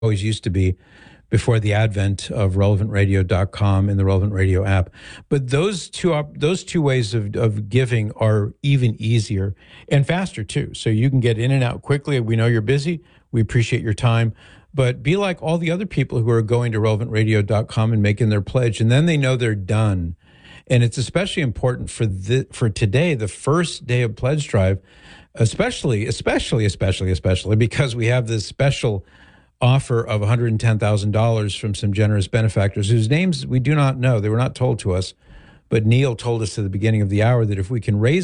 always used to be before the advent of relevantradio.com and the Relevant Radio app. But those two ways of giving are even easier and faster too. So you can get in and out quickly. We know you're busy. We appreciate your time. But be like all the other people who are going to relevantradio.com and making their pledge, and then they know they're done. And it's especially important for today, the first day of Pledge Drive, especially because we have this special offer of $110,000 from some generous benefactors whose names we do not know. They were not told to us. But Neil told us at the beginning of the hour that if we can raise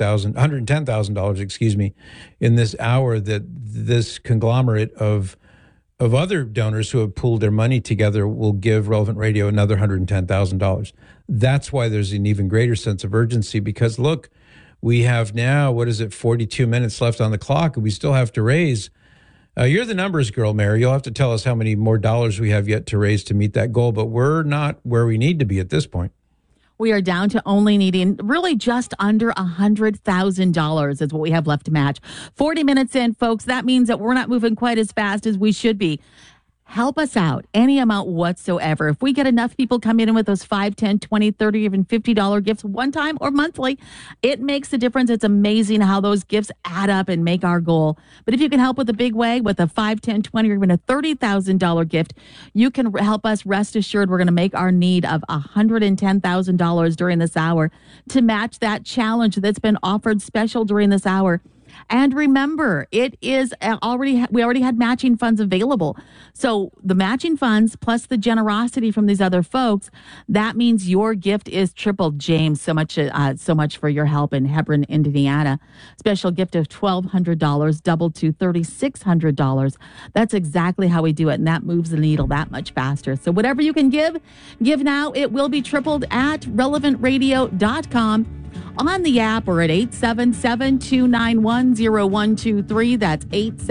$110,000, in this hour, that this conglomerate of other donors who have pooled their money together will give Relevant Radio another $110,000. That's why there's an even greater sense of urgency, because look, we have now, 42 minutes left on the clock, and we still have to raise. You're the numbers girl, Mary. You'll have to tell us how many more dollars we have yet to raise to meet that goal, but we're not where we need to be at this point. We are down to only needing really just under $100,000 is what we have left to match. 40 minutes in, folks. That means that we're not moving quite as fast as we should be. Help us out, any amount whatsoever. If we get enough people coming in with those $5, $10, $20, $30, even $50 gifts one time or monthly, it makes a difference. It's amazing how those gifts add up and make our goal. But if you can help with a big way, with a $5, $10, $20, or even a $30,000 gift, you can help us. Rest assured, we're going to make our need of $110,000 during this hour to match that challenge that's been offered special during this hour. And remember, it is we already had matching funds available. So the matching funds plus the generosity from these other folks, that means your gift is tripled. James, so much for your help in Hebron, Indiana. Special gift of $1,200, doubled to $3,600. That's exactly how we do it. And that moves the needle that much faster. So whatever you can give now. It will be tripled at relevantradio.com. On the app or at 877-291-0123. That's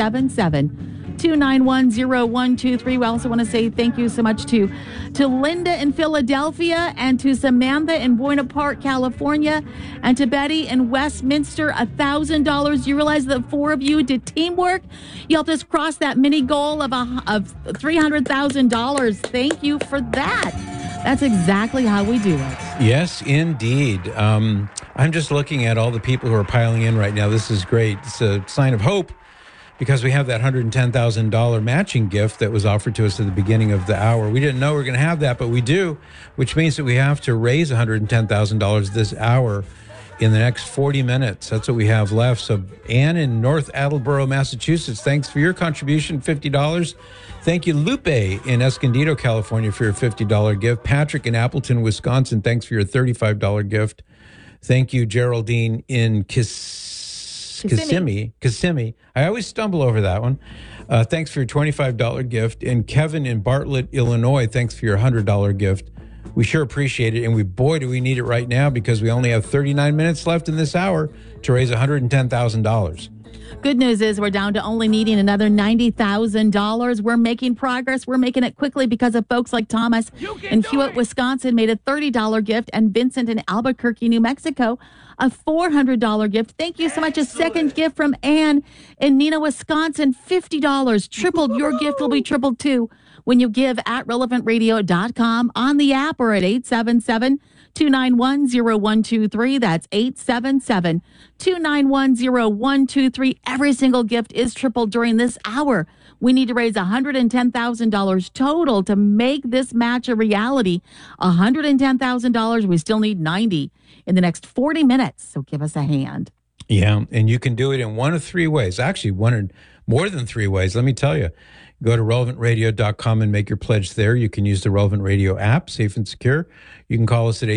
877-291-0123. We also want to say thank you so much to Linda in Philadelphia, and to Samantha in Buena Park, California, and to Betty in Westminster, $1,000. You realize that 4 of you did teamwork. You helped us cross that mini goal of $300,000. Thank you for that. That's exactly how we do it. Yes, indeed. I'm just looking at all the people who are piling in right now. This is great. It's a sign of hope, because we have that $110,000 matching gift that was offered to us at the beginning of the hour. We didn't know we were going to have that, but we do, which means that we have to raise $110,000 this hour in the next 40 minutes. That's what we have left. So Ann in North Attleboro, Massachusetts, thanks for your contribution, $50. Thank you, Lupe in Escondido, California, for your $50 gift. Patrick in Appleton, Wisconsin, thanks for your $35 gift. Thank you, Geraldine in Kissimmee. I always stumble over that one. Thanks for your $25 gift. And Kevin in Bartlett, Illinois, thanks for your $100 gift. We sure appreciate it. And do we need it right now, because we only have 39 minutes left in this hour to raise $110,000. Good news is we're down to only needing another $90,000. We're making progress. We're making it quickly because of folks like Thomas in Hewitt, Wisconsin, made a $30 gift, and Vincent in Albuquerque, New Mexico, a $400 gift. Thank you so much. A second gift from Ann in Neenah, Wisconsin, $50. Tripled. Your gift will be tripled too when you give at relevantradio.com, on the app, or at 877-291-0123. That's 877-291-0123. Every single gift is tripled during this hour. We need to raise $110,000 total to make this match a reality. $110,000. We still need 90 in the next 40 minutes. So give us a hand. Yeah, and you can do it in one of three ways. Actually, more than three ways. Let me tell you. Go to relevantradio.com and make your pledge there. You can use the Relevant Radio app, safe and secure. You can call us at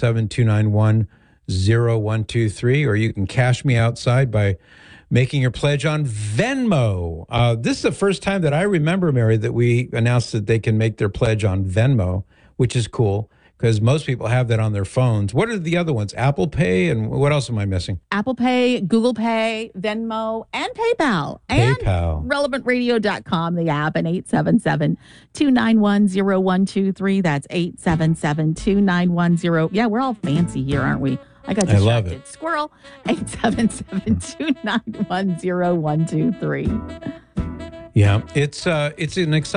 877-291-0123, or you can cash me outside by making your pledge on Venmo. This is the first time that I remember, Mary, that we announced that they can make their pledge on Venmo, which is cool, because most people have that on their phones. What are the other ones? Apple Pay, and what else am I missing? Apple Pay, Google Pay, Venmo, and PayPal. And relevantradio.com, the app, and 877-291-0123. That's 877-291-. Yeah, we're all fancy here, aren't we? I got distracted. I love it. Squirrel, 877-291-0123. Yeah, it's an exciting